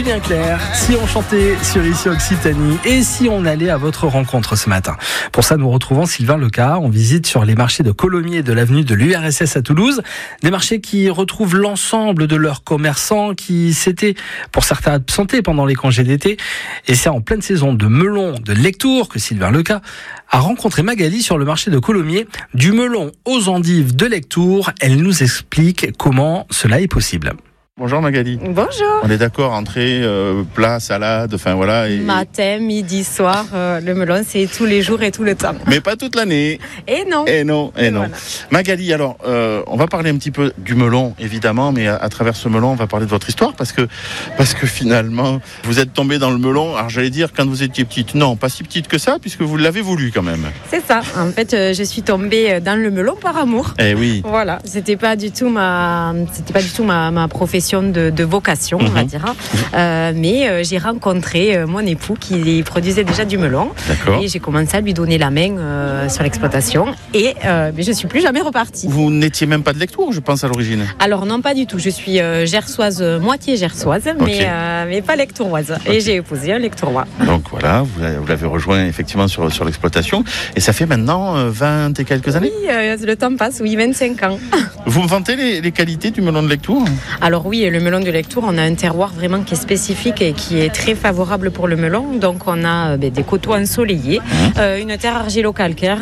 Julien Clerc, si on chantait sur Ici Occitanie et si on allait à votre rencontre ce matin. Pour ça, nous retrouvons Sylvain Leca. On visite sur les marchés de Colomiers et de l'avenue de l'URSS à Toulouse. Des marchés qui retrouvent l'ensemble de leurs commerçants qui s'étaient, pour certains, absentés pendant les congés d'été. Et c'est en pleine saison de melon de Lectoure que Sylvain Leca a rencontré Magali sur le marché de Colomiers. Du melon aux endives de Lectoure, elle nous explique comment cela est possible. Bonjour Magali. Bonjour. On est d'accord, entrée, plat, salade, enfin voilà. Et... Matin, midi, soir, le melon c'est tous les jours et tout le temps. Mais pas toute l'année. Et non. Et non. Voilà. Magali, alors, on va parler un petit peu du melon, évidemment, mais à travers ce melon, on va parler de votre histoire, parce que finalement, vous êtes tombée dans le melon, alors j'allais dire quand vous étiez petite. Non, pas si petite que ça, puisque vous l'avez voulu quand même. C'est ça. En fait, je suis tombée dans le melon par amour. Eh oui. Voilà. C'était pas du tout ma profession de vocation, on va dire. Mais j'ai rencontré mon époux qui produisait déjà du melon. D'accord. Et j'ai commencé à lui donner la main sur l'exploitation. Et mais je suis plus jamais repartie. Vous n'étiez même pas de Lectoure, je pense, à l'origine. Alors non, pas du tout. Je suis gersoise, moitié gersoise, Okay. mais pas lectouroise. Okay. Et j'ai épousé un lectourois. Donc voilà, vous l'avez rejoint effectivement sur l'exploitation. Et ça fait maintenant 20 et quelques années. Oui, le temps passe, oui, 25 ans. Vous me vantez les qualités du melon de Lectoure ? Alors oui, le melon de Lectoure, on a un terroir vraiment qui est spécifique et qui est très favorable pour le melon. Donc on a des coteaux ensoleillés, une terre argilo-calcaire,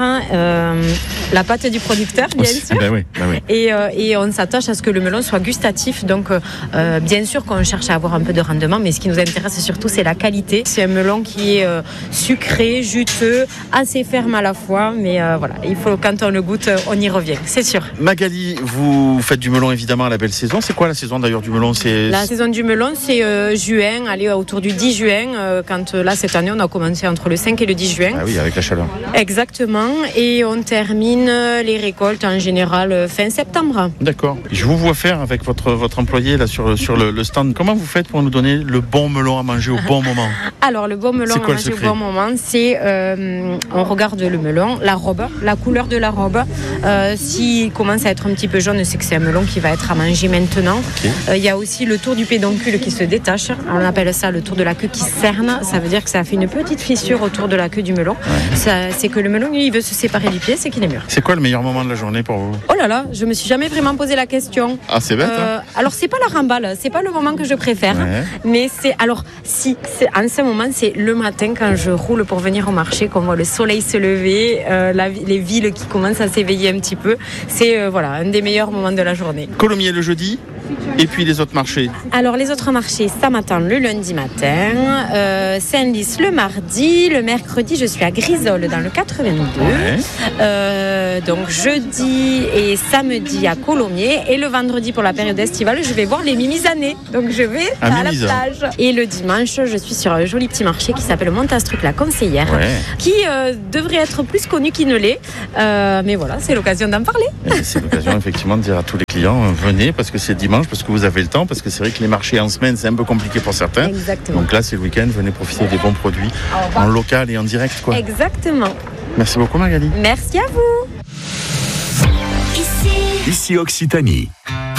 la pâte du producteur, bien sûr. Ben oui. Et on s'attache à ce que le melon soit gustatif. Donc bien sûr qu'on cherche à avoir un peu de rendement, mais ce qui nous intéresse surtout, c'est la qualité. C'est un melon qui est sucré, juteux, assez ferme à la fois. Mais voilà, il faut, quand on le goûte, on y revient, c'est sûr. Magali, vous faites du melon évidemment à la belle saison. C'est quoi la saison d'ailleurs du melon ? La saison du melon, c'est juin, autour du 10 juin. Quand là, cette année, on a commencé entre le 5 et le 10 juin. Ah oui, avec la chaleur. Exactement. Et on termine les récoltes en général fin septembre. D'accord. Je vous vois faire avec votre employé là sur le stand. Comment vous faites pour nous donner le bon melon à manger au bon moment ? Alors, le bon melon à manger au bon moment, c'est on regarde le melon, la robe, la couleur de la robe. S'il commence à être un petit peu jaune, c'est que c'est un melon qui va être à manger maintenant. Il y a aussi le tour du pédoncule qui se détache. On appelle ça le tour de la queue qui cerne. Ça veut dire que ça fait une petite fissure autour de la queue du melon. C'est que le melon, il veut se séparer du pied, c'est qu'il est mûr. C'est quoi le meilleur moment de la journée pour vous ? Oh là là, je me suis jamais vraiment posé la question. Ah, c'est bête, hein ? Alors, c'est pas la remballe, c'est pas le moment que je préfère. Ouais. Mais en ce moment, c'est le matin quand je roule pour venir au marché, qu'on voit le soleil se lever, les villes qui commencent à s'éveiller un petit peu. C'est un des meilleurs moments de la journée. Colomiers le jeudi, et puis les autres marchés. Alors les autres marchés, ça m'attend le lundi matin, Saint-Lys le mardi, le mercredi je suis à Grisole dans le 82, donc jeudi et samedi à Colomiers, et le vendredi pour la période estivale je vais voir les mimisanés, donc je vais à la plage. Et le dimanche je suis sur un joli petit marché qui s'appelle Montastruc la Conseillère, qui devrait être plus connu qu'il ne l'est, mais voilà, c'est l'occasion d'en parler. Et c'est l'occasion effectivement de dire à tous les clients, venez parce que c'est dimanche, parce que vous avez le temps, parce que c'est vrai que les marchés en semaine c'est un peu compliqué pour certains. Exactement. Donc là c'est le week-end, venez profiter des bons produits en local et en direct, quoi. Exactement. Merci beaucoup Magali. Merci à vous. Ici Occitanie.